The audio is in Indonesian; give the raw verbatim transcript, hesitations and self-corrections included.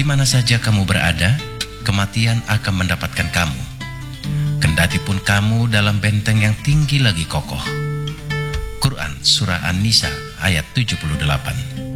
Di mana saja kamu berada, kematian akan mendapatkan kamu. Kendati pun kamu dalam benteng yang tinggi lagi kokoh. Quran Surah An-Nisa ayat tujuh puluh delapan.